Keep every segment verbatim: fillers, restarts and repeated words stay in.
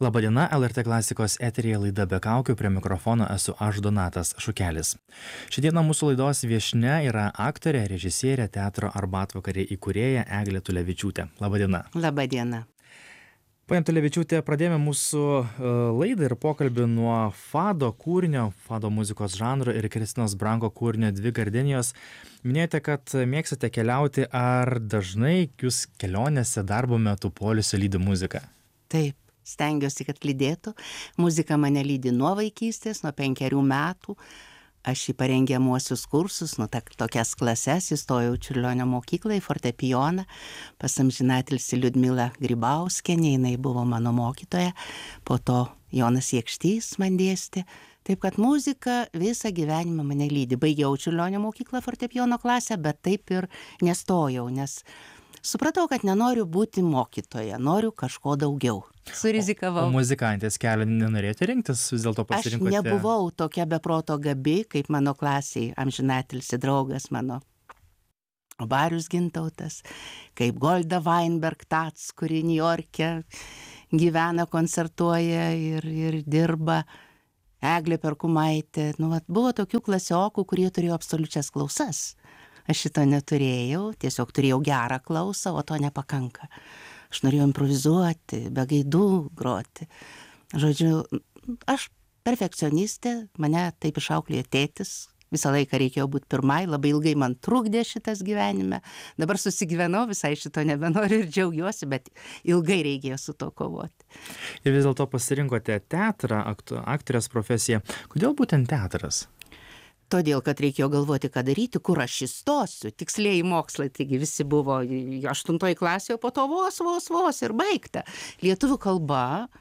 Labadiena, L R T klasikos eteryje laida Be kaukių, prie mikrofono esu aš Donatas Šukelis. Šiandieną mūsų laidos viešnia yra aktorė, režisierė, teatro Arbatvakarė įkūrėja Eglė Tulevičiūtė. Labadiena. Labadiena. Pane Tulevičiūtė, pradėjome mūsų laidą ir pokalbį nuo fado kūrinio, fado muzikos žanro ir Kristinos Branko kūrinio Dvi gardenijos. Minėjote, kad mėgstate keliauti, ar dažnai jūs kelionėse darbo metu poilsio lydi muzika? Taip, stengiuosi, kad lydėtų. Muzika mane lydi nuo vaikystės, nuo penkerių metų. Aš į parengiamuosius kursus, nu tokias klases, įstojau Čiurlionio mokyklą į fortepijoną, pas amžinatilsį Liudmilą Grybauskienę, jinai buvo mano mokytoja, po to Jonas Jekštys man dėstė. Taip kad muzika visą gyvenimą mane lydi. Baigiau Čiurlionio mokyklą fortepijono klasę, bet taip ir nestojau, nes supratau, kad nenoriu būti mokytoja, noriu kažko daugiau. Surizikavau. O, o muzikantės kelią nenorėjote rinktis, vis dėlto pasirinkote? Aš nebuvau tokia beproto gabi, kaip mano klasiai, amžinatilsį draugas mano Barius Gintautas, kaip Golda Weinberg Tats, kuri Niujorke gyvena, koncertuoja ir, ir dirba, Eglė Perkumaitė. Nu, vat, buvo tokių klasiokų, kurie turėjo absoliučias klausas. Aš šito neturėjau, tiesiog turėjau gerą klausą, o to nepakanka. Aš norėjau improvizuoti, be gaidų groti. Žodžiu, aš perfekcionistė, mane taip išauklėjo tėtis, visą laiką reikėjo būti pirmai, labai ilgai man trukdė šitas gyvenime. Dabar susigyvenau, visai šito nebenoriu ir džiaugiuosi, bet ilgai reikėjo su to kovoti. Ir vis dėlto pasirinkote teatrą, aktorės profesiją. Kodėl būtent teatras? Todėl, kad reikėjo galvoti, ką daryti, kur aš įstosiu. Tikslieji mokslai, taigi visi buvo aštuntoji klasė, o po to vos, vos, vos ir baigta. Lietuvių kalba,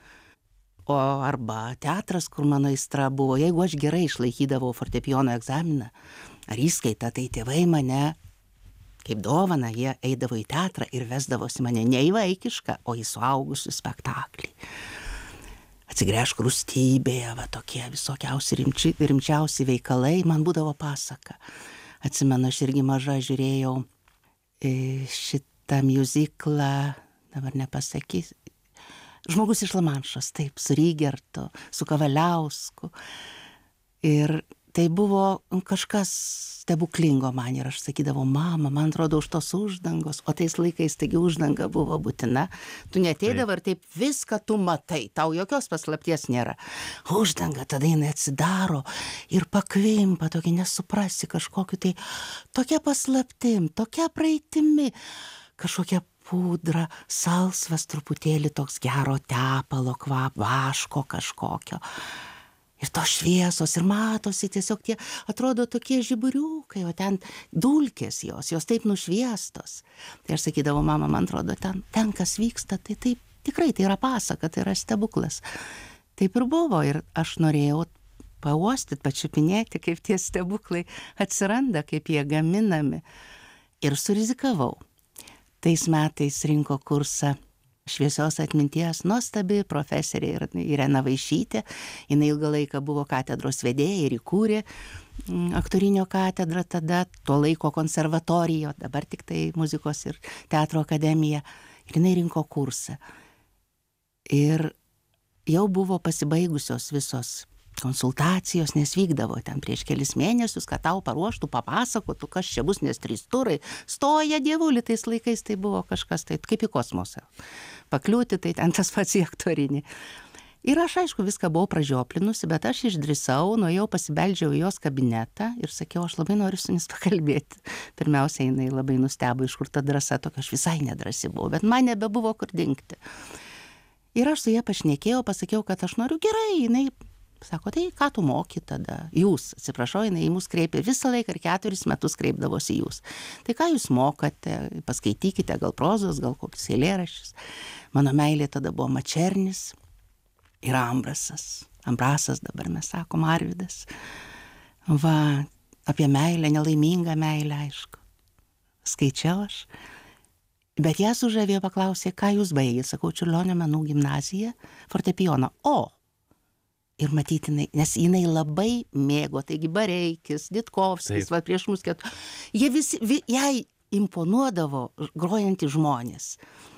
o arba teatras, kur mano aistra buvo. Jeigu aš gerai išlaikydavau fortepijono egzaminą ar įskaitą, tai tėvai mane kaip dovana, jie eidavo į teatrą ir vesdavosi mane ne į vaikišką, o į suaugusių spektaklį. Atsigręžk rūstybėje, va tokie visokiausi rimči, rimčiausi veikalai, man būdavo pasaka. Atsimenu, aš irgi maža žiūrėjau šitą miuziklą, dabar nepasakysiu, Žmogus iš Lamanšos, taip, su Rygertu, su Kavaliausku. Ir tai buvo kažkas stebuklingo man ir aš sakydavau, mama, man atrodo už tos uždangos, o tais laikais taigi uždanga buvo būtina. Tu neteidavai ir taip viską tu matai, tau jokios paslapties nėra. Uždanga tada jinai atsidaro ir pakvimpa, tokia nesuprasi kažkokiu tai, tokia paslaptim, tokia praeitimi, kažkokia pudra, salsvas truputėlį toks gero tepalo kvap, vaško kažkokio. Ir tos šviesos, ir matosi tiesiog tie, atrodo, tokie žiburiukai, o ten dulkės jos, jos taip nušviestos. Tai aš sakydavau, mama, man atrodo, ten, ten kas vyksta, tai taip, tikrai tai yra pasaka, tai yra stebuklas. Taip ir buvo, ir aš norėjau pauostyti, pačiupinėti, kaip tie stebuklai atsiranda, kaip jie gaminami. Ir surizikavau. Tais metais rinko kursą šviesios atminties nuostabi profesorė Irena Vaišytė. Jinai ilgą laiką buvo katedros vedėja ir įkūrė aktorinio katedrą tada, tuo laiko konservatorijo, dabar tik tai muzikos ir teatro akademija. Ir jinai rinko kursą. Ir jau buvo pasibaigusios visos konsultacijos, nes vykdavo ten prieš kelis mėnesius, kad tau paruoštų, papasakotų, kas čia bus, nes trys turai stoja dievulį, tais laikais tai buvo kažkas tai kaip į kosmosą. Pakliūti, tai ten tas pats į aktorinį. Ir aš, aišku, viską buvau pražioplinusi, bet aš išdrįsau, nuėjau, pasibeldžiau į jos kabinetą ir sakiau, aš labai noriu su jumis pakalbėti. Pirmiausia, jinai labai nustebo, iš kur ta drąsa tokia, aš visai nedrasi buvau, bet man nebebuvo kur dingti. Ir aš su ja pašnekėjau, pasakiau, kad aš noriu gerai, jinai sako, tai ką tu moki tada? Jūs, atsiprašau, jinai į mus kreipė visą laiką ir keturis metus kreipdavosi jūs. Tai ką jūs mokate? Paskaitykite gal prozos, gal kokius eilėraščius. Mano meilė tada buvo Mačernis ir Ambrasas. Ambrasas dabar mes sakom Arvydas. Va, apie meilę, nelaimingą meilę, aišku. Skaičiau aš. Bet ją sužavėjo, paklausė, ką jūs baigėte? Sakau, Čiurlionio menų gimnaziją, fortepijoną. O! Ir matyti, nes jinai labai mėgo, taigi Bareikis, Ditkovskis, va prieš mus ketu. Jie visi, vi, jai imponuodavo grojantys žmonės.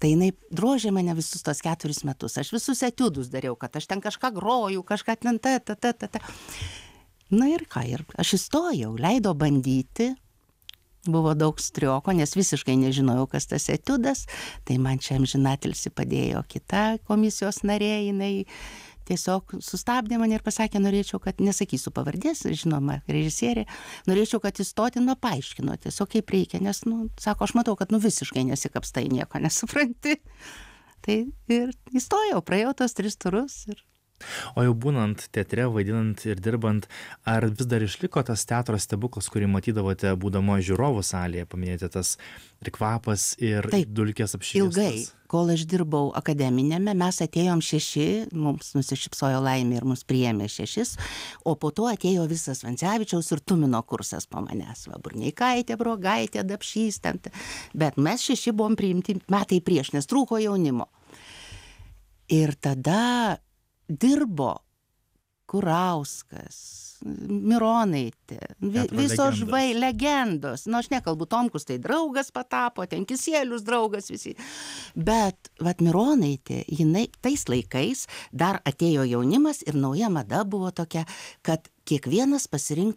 Tai jinai drožė mane visus tos keturis metus. Aš visus etiudus dariau, kad aš ten kažką grojau, kažką ten ta, ta, ta, ta, ta. Na ir ką, ir aš įstojau, leido bandyti. Buvo daug strioko, nes visiškai nežinojau, kas tas etiudas. Tai man čia amžinatilsį padėjo kita komisijos narė, jinai tiesiog sustabdė mane ir pasakė, norėčiau, kad, nesakysiu pavardės, žinoma, režisierė, norėčiau, kad įstoti, nu, paaiškino, tiesiog kaip reikia, nes, nu, sako, aš matau, kad, nu, visiškai nesikapstai, nieko nesupranti. Tai ir įstojau, praėjau tos tris turus ir... O jau būnant teatre, vaidinant ir dirbant, ar vis dar išliko tas teatro stebuklas, kurį matydavote būdamo žiūrovų salėje, paminėjote tas ir kvapas, ir Taip, dulkės apšviestos? Ilgai, kol aš dirbau akademinėme, mes atėjom šeši, mums nusišypsojo laimė ir mus priėmė šešis, o po to atėjo visas Vancevičiaus ir Tumino kursas po manęs, va, Burneikaitė, Brogaitė, Dapšys, ten, bet mes šeši buvom priimti metai prieš, nes trūko jaunimo. Ir tada dirbo Kurauskas, Mironaitė, vi, visos žvai, legendos. Nu, aš nekalbu, Tomkus tai draugas patapo, ten Kisielius draugas visi. Bet, vat, Mironaitė, jinai tais laikais dar atėjo jaunimas ir nauja mada buvo tokia, kad kiekvienas pasirinktų